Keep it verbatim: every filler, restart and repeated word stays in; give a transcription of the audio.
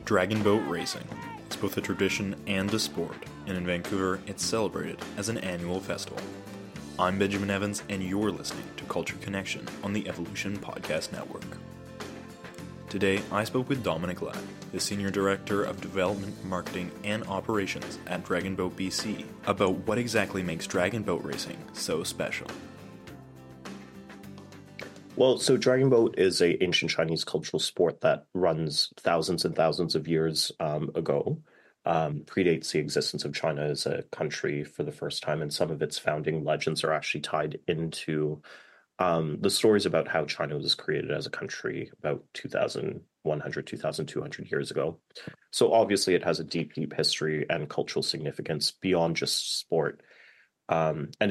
Dragon Boat Racing is both a tradition and a sport, and in Vancouver, it's celebrated as an annual festival. I'm Benjamin Evans, and you're listening to Culture Connection on the Evolution Podcast Network. Today, I spoke with Dominic Ladd, the Senior Director of Development, Marketing, and Operations at Dragon Boat B C, about what exactly makes Dragon Boat Racing so special. Well, so Dragon Boat is a ancient Chinese cultural sport that runs thousands and thousands of years um, ago. Um, predates the existence of China as a country for the first time, and some of its founding legends are actually tied into um, the stories about how China was created as a country about two thousand one hundred, two thousand two hundred years ago. So obviously it has a deep, deep history and cultural significance beyond just sport. Um, and